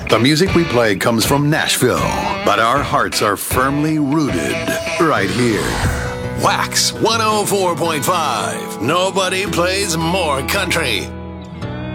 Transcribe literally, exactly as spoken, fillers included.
The music we play comes from Nashville, but our hearts are firmly rooted right here. Wax one oh four point five. Nobody plays more country.